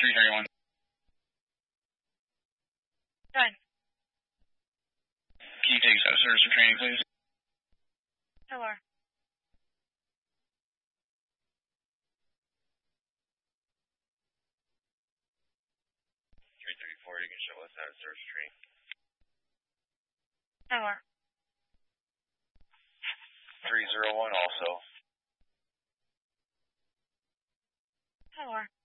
331. Done. Can you take out service for training, please? Hello. 334, you can show us out of service for training. Hello. 301 also. Hello.